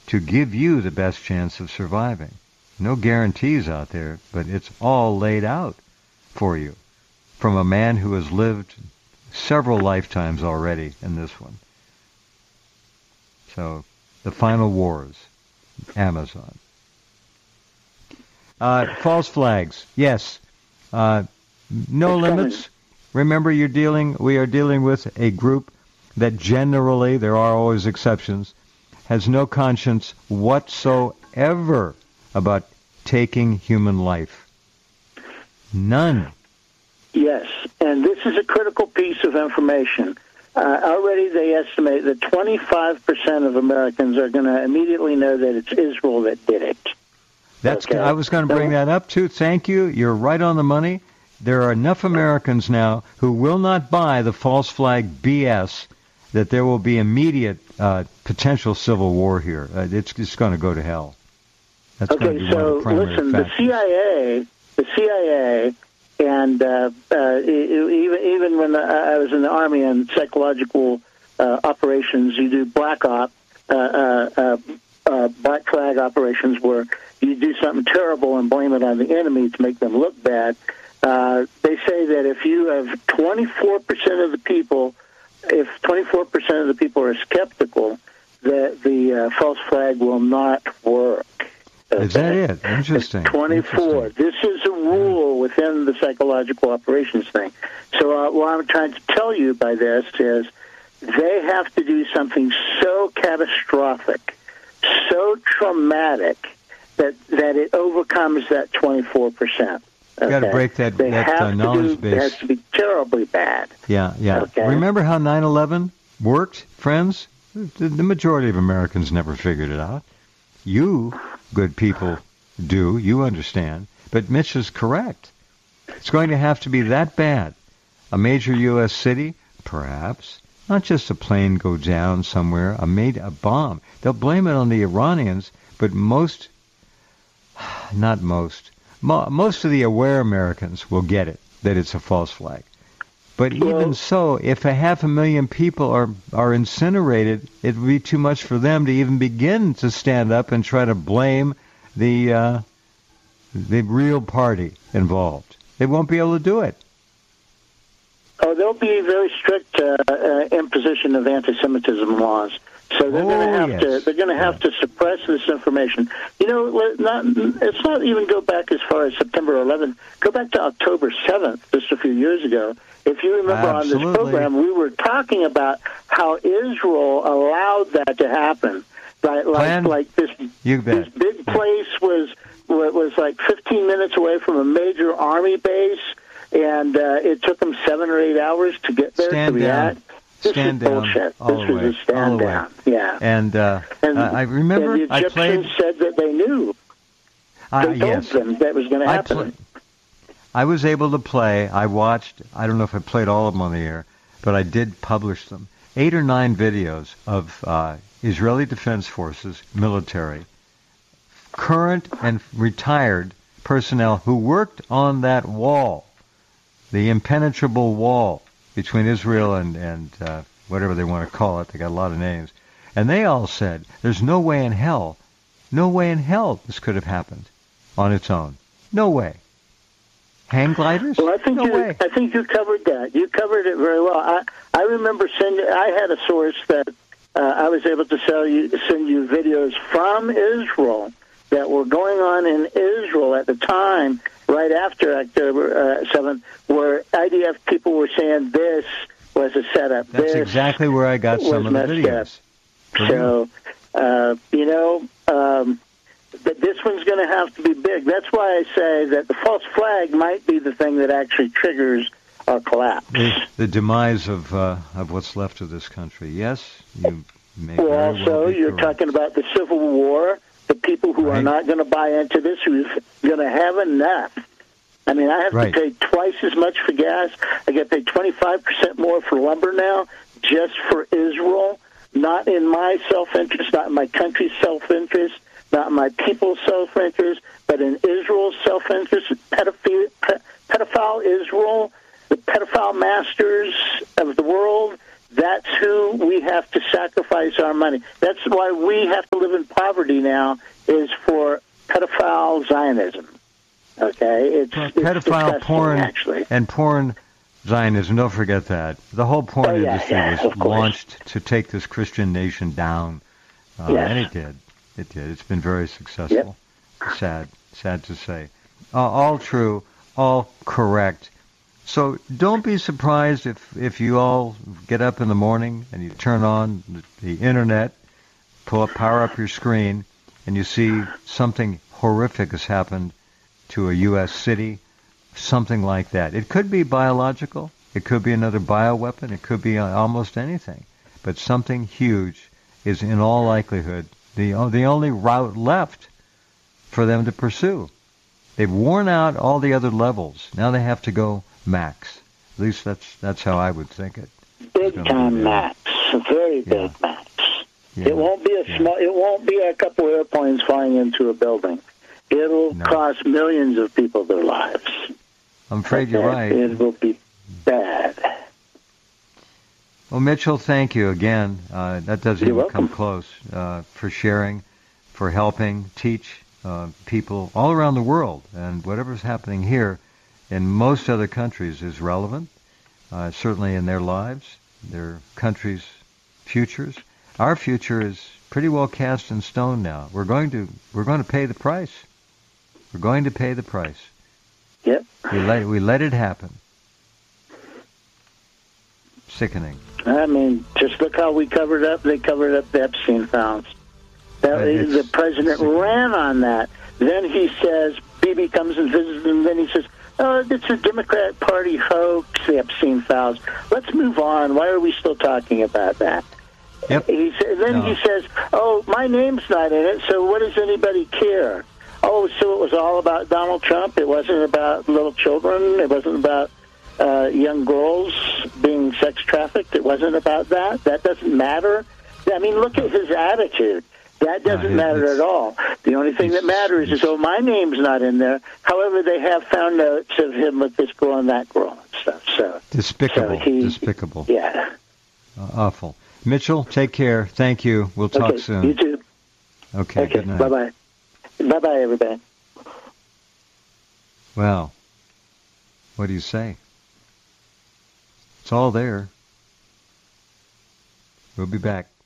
to give you the best chance of surviving. No guarantees out there, but it's all laid out for you from a man who has lived several lifetimes already in this one. So, The Final Wars, Amazon. False flags, yes. No limits. Remember, we are dealing with a group that generally, there are always exceptions, has no conscience whatsoever about taking human life. None. Yes, and this is a critical piece of information. Already they estimate that 25% of Americans are going to immediately know that it's Israel that did it. That's okay. I was going to bring that up, too. Thank you. You're right on the money. There are enough Americans now who will not buy the false flag BS that there will be immediate potential civil war here. It's just going to go to hell. That's okay, so listen, the CIA, and even when I was in the Army and psychological operations, you do black flag operations where you do something terrible and blame it on the enemy to make them look bad. They say that if you have 24% of the people, if 24% of the people are skeptical, that the false flag will not work. Okay. Is that it? Interesting. 24. This is a rule within the psychological operations thing. So what I'm trying to tell you by this is they have to do something so catastrophic, so traumatic, that it overcomes that 24%. Okay? You got to break that knowledge base. It has to be terribly bad. Yeah. Okay? Remember how 9/11 worked, friends? The majority of Americans never figured it out. You good people do. You understand. But Mitch is correct. It's going to have to be that bad. A major U.S. city, perhaps. Not just a plane go down somewhere, a bomb. They'll blame it on the Iranians, but most of the aware Americans will get it, that it's a false flag. But even so, if 500,000 people are incinerated, it would be too much for them to even begin to stand up and try to blame the real party involved. They won't be able to do it. Oh, there'll be very strict imposition of anti-Semitism laws. So they're going to have to suppress this information. You know, let's not even go back as far as September 11th. Go back to October 7th, just a few years ago. If you remember on this program, we were talking about how Israel allowed that to happen. Like this big place was like 15 minutes away from a major army base, and it took them 7 or 8 hours to get there to react. This is bullshit. This was a stand down. Yeah. And I remember the Egyptians said that they knew. They told them that was going to happen. I was able to play. I watched. I don't know if I played all of them on the air, but I did publish them. 8 or 9 videos of Israeli Defense Forces, military, current and retired personnel who worked on that wall, the impenetrable wall between Israel and whatever they want to call it. They got a lot of names. And they all said, there's no way in hell this could have happened on its own. No way. Hang gliders? Well, I think you covered that. You covered it very well. I remember I had a source that I was able to send you videos from Israel that were going on in Israel at the time, right after October 7th, where IDF people were saying this was a setup. That's exactly where I got some of the videos. So, but this one's going to have to be big. That's why I say that the false flag might be the thing that actually triggers our collapse. The demise of what's left of this country. Yes, you may very well also, be you're correct. talking about the Civil War, the people who are not going to buy into this, who's going to have enough. I mean, I have to pay twice as much for gas. I get paid 25% more for lumber now, just for Israel. Not in my self-interest, not in my country's self-interest, not in my people's self-interest, but in Israel's self-interest. Pedophile Israel, the pedophile masters of the world, that's who we have to sacrifice our money. That's why we have to live in poverty now, is for pedophile Zionism. Okay? It's pedophile porn, actually. And porn Zionism, don't forget that. The whole porn industry was launched to take this Christian nation down. And it did. It did. It's been very successful. Yep. Sad to say. All true, all correct. So don't be surprised if you all get up in the morning and you turn on the internet, power up your screen, and you see something horrific has happened to a U.S. city, something like that. It could be biological. It could be another bioweapon. It could be almost anything. But something huge is in all likelihood the only route left for them to pursue. They've worn out all the other levels. Now they have to go max. At least that's how I would think it. Big time max. Very big max. Yeah. It won't be It won't be a couple airplanes flying into a building. It'll cost millions of people their lives. I'm afraid you're right. It will be bad. Well, Mitchell, thank you again. That doesn't even come close, for sharing, for helping teach people all around the world. And whatever's happening here in most other countries is relevant, certainly in their lives, their countries' futures. Our future is pretty well cast in stone now. We're going to pay the price. We're going to pay the price. Yep. We let it happen. Sickening. I mean, just look how we covered up. They covered up the Epstein files. The president ran on that. Then he says, Bibi comes and visits him, and then he says, oh, it's a Democrat Party hoax, the Epstein files. Let's move on. Why are we still talking about that? Yep. He says, oh, my name's not in it, so what does anybody care? Oh, so it was all about Donald Trump? It wasn't about little children? It wasn't about young girls being sex trafficked? It wasn't about that? That doesn't matter? I mean, look at his attitude. That doesn't matter at all. The only thing that matters is, oh, my name's not in there. However, they have found notes of him with this girl and that girl and stuff. So despicable. Despicable. Yeah. Awful. Mitchell, take care. Thank you. We'll talk soon. You too. Okay, good night. Bye-bye. Bye-bye, everybody. Well, what do you say? It's all there. We'll be back.